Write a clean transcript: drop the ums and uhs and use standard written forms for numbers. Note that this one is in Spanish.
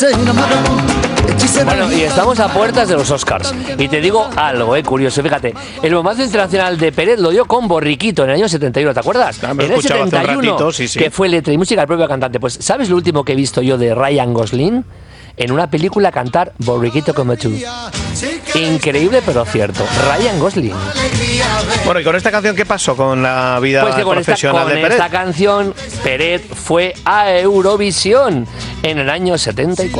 Bueno, y estamos a puertas de los Oscars. Y te digo algo, curioso. Fíjate, el bombazo internacional de Peret lo dio con Borriquito en el año 71, ¿te acuerdas? En el 71, sí. Que fue letra y música del propio cantante. Pues, ¿sabes lo último que he visto yo de Ryan Gosling? En una película cantar Borriquito como tú. Increíble, pero cierto. Ryan Gosling. Bueno, ¿y con esta canción qué pasó con la vida profesional de Peret? Con esta canción, Peret fue a Eurovisión en el año 74.